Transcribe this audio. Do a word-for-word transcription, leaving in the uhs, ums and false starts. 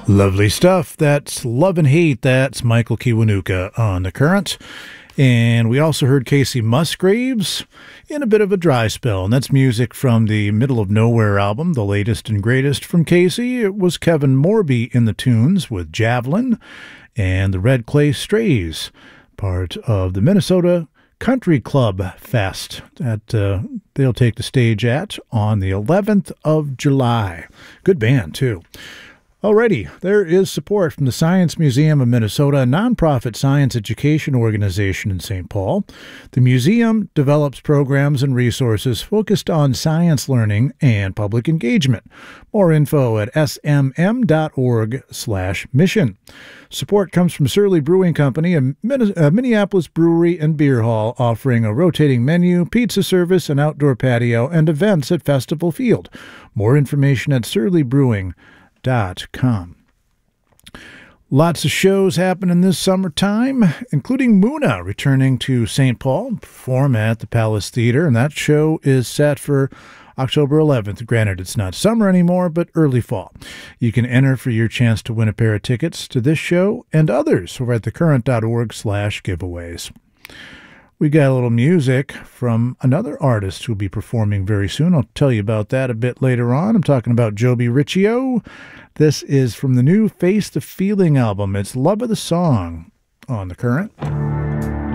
Lovely stuff. That's Love and Hate. That's Michael Kiwanuka on The Current. And we also heard Casey Musgraves in a bit of a dry spell. And that's music from the Middle of Nowhere album, the latest and greatest from Casey. It was Kevin Morby in the tunes with Javelin and the Red Clay Strays, part of the Minnesota Country Club Fest that uh, they'll take the stage at on the eleventh of July. Good band, too. Alrighty, there is support from the Science Museum of Minnesota, a nonprofit science education organization in Saint Paul. The museum develops programs and resources focused on science learning and public engagement. More info at s m m dot org slash mission. Support comes from Surly Brewing Company, a Minneapolis brewery and beer hall offering a rotating menu, pizza service, an outdoor patio, and events at Festival Field. More information at surly brewing dot com. Lots of shows happening this summertime, including Muna returning to Saint Paul to perform at the Palace Theater, and that show is set for October eleventh. Granted, it's not summer anymore, but early fall. You can enter for your chance to win a pair of tickets to this show and others over at thecurrent dot org slash giveaways. We got a little music from another artist who'll be performing very soon. I'll tell you about that a bit later on. I'm talking about Joby Riccio. This is from the new Face the Feeling album. It's Love of the Song on The Current.